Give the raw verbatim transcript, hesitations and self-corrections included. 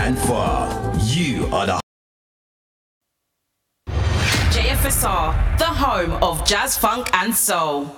and far. You are the J F S R, the home of jazz, funk and soul.